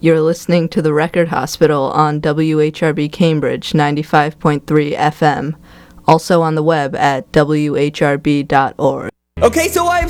You're listening to The Record Hospital on WHRB Cambridge 95.3 FM, also on the web at whrb.org. Okay, so I am